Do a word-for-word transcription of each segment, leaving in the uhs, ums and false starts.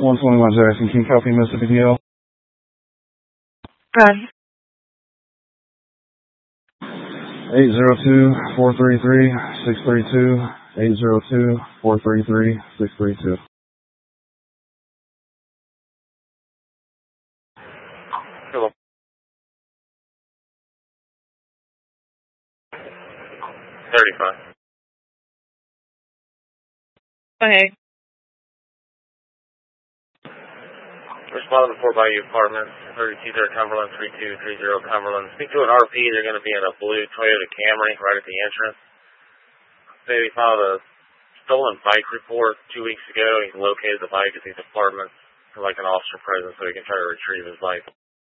one twenty-one Jackson, can you copy Mister B D L? Good. eight zero two, four three three, six three two, eight zero two, four three three, six three two. Hello. thirty-five. Okay. Responding to Fort Bayou Apartments, thirty-two there, Cumberland, three two three zero Cumberland. Speak to an R P, they're going to be in a blue Toyota Camry right at the entrance. They filed a stolen bike report two weeks ago. He's located the bike at these apartments for like an officer presence so he can try to retrieve his bike.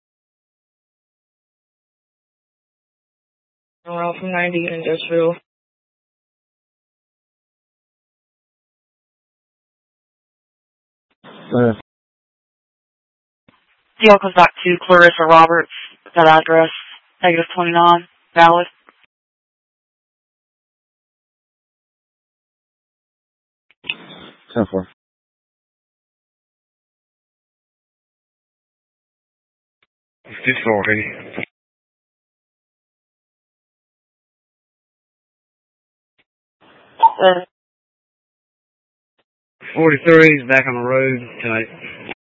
Around from ninety Industrial. Uh, D L comes back to Clarissa Roberts. That address, negative twenty-nine, valid. ten four. This already. Uh, forty-three is back on the road tonight.